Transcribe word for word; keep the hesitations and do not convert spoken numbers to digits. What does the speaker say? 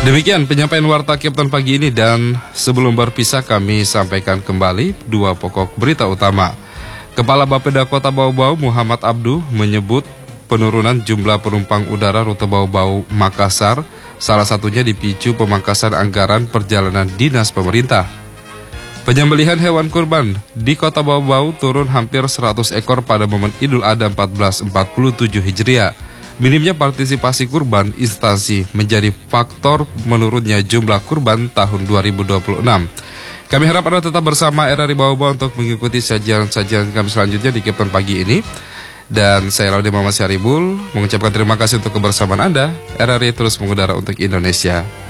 Demikian penyampaian Warta Kapten pagi ini, dan sebelum berpisah kami sampaikan kembali dua pokok berita utama. Kepala Bapeda Kota Bau-Bau Muhammad Abdu menyebut penurunan jumlah penumpang udara rute Bau-Bau Makassar salah satunya dipicu pemangkasan anggaran perjalanan dinas pemerintah. Penyembelihan hewan kurban di Kota Bau-Bau turun hampir seratus ekor pada momen Idul Adha seribu empat ratus empat puluh tujuh Hijriah. Minimnya partisipasi kurban instansi menjadi faktor menurunnya jumlah kurban tahun dua ribu dua puluh enam. Kami harap Anda tetap bersama R R I Bau-Bau untuk mengikuti sajian-sajian kami selanjutnya di Kapten pagi ini. Dan saya Laude Muhammad Syaribul mengucapkan terima kasih untuk kebersamaan Anda. R R I terus mengudara untuk Indonesia.